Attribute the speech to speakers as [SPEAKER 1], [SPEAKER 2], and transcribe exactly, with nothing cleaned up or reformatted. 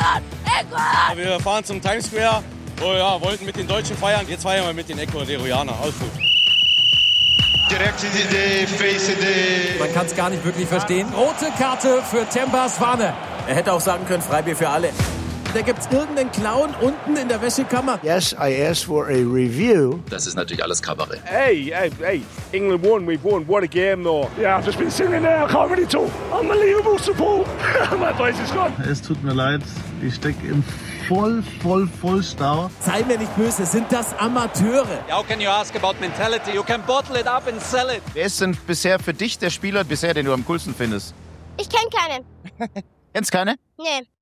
[SPEAKER 1] Ecuador! Ecuador!
[SPEAKER 2] Wir fahren zum Times Square. Oh ja, wollten mit den Deutschen feiern. Jetzt feiern wir mit den Ecuadorianern. Alles gut.
[SPEAKER 3] Direkt in die Face.
[SPEAKER 4] Man kann es gar nicht wirklich verstehen. Rote Karte für Temba Swane.
[SPEAKER 5] Er hätte auch sagen können, Freibier für alle.
[SPEAKER 4] Da gibt's irgendeinen Clown unten in der Wäschekammer.
[SPEAKER 6] Yes, I asked for a review.
[SPEAKER 7] Das ist natürlich alles Kabarett.
[SPEAKER 8] Hey, hey, hey, England won, we've won. What a game, though. Yeah, I've just been singing there. I can't really talk. Unbelievable support. My voice is gone.
[SPEAKER 9] Es tut mir leid, ich stecke im voll, voll, voll Stau.
[SPEAKER 4] Sei mir nicht böse, sind das Amateure?
[SPEAKER 10] How can you ask about mentality? You can bottle it up and sell it.
[SPEAKER 11] Wer ist denn bisher für dich der Spieler, bisher, den du am coolsten findest?
[SPEAKER 1] Ich kenn keinen.
[SPEAKER 11] Kennst keine?
[SPEAKER 1] Nee.